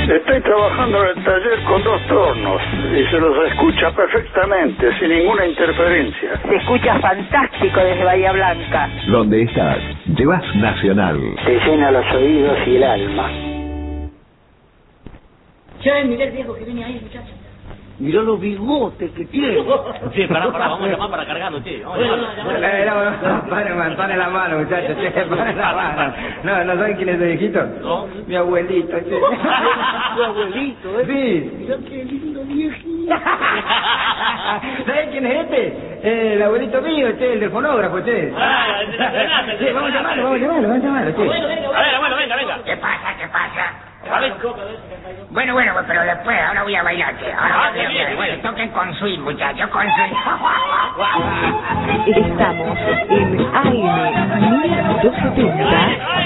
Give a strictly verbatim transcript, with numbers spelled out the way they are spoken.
Estoy trabajando en el taller con dos tornos y se los escucha perfectamente, sin ninguna interferencia. Se escucha fantástico desde Bahía Blanca. ¿Dónde estás? Llevas Nacional. Te llena los oídos y el alma. Che, mirá el viejo que viene ahí, muchacho. Mirá los bigotes que tiene. Sí, pará, pará, vamos a llamar para cargarlo, che. Vamos a llamarlo. Eh, no, no, paren, paren la mano, muchachos, che, paren la mano. No, ¿no saben quién es el viejito? No. Mi abuelito, che. Tu abuelito, ¿eh? Sí. Mirá qué lindo viejito. ¿Saben quién es este? Eh, el abuelito mío, che, el del fonógrafo, che. Ah, el de la serenata, Sí, vamos a llamarlo, vamos a llamarlo, vamos a llamarlo, che. Bueno, venga, A ver, abuelo, venga, venga. ¿Qué pasa? ¿Qué pasa? A ver. Bueno, bueno, pero después, ahora voy a bailar, che. Ahora Ah, voy a qué bien, bailar. qué Bueno, bien. toquen con swing, muchachos, con swing. Estamos en A M mil doscientos setenta.